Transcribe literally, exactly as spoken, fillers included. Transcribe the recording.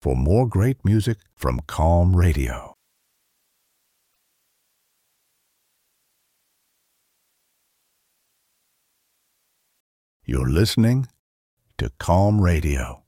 for more great music from Calm Radio. You're listening to Calm Radio.